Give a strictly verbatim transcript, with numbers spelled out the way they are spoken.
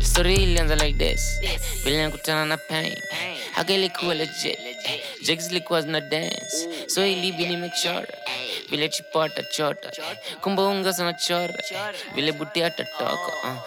Story ilianza like this. Vile nikutana na pain. Haga ilikuwa legit. Jigs ilikuwa zina dance. So ilibidi make sure. Vile chipota chota. Kumbe unga sana chora. Vile buti atatoka. Uh.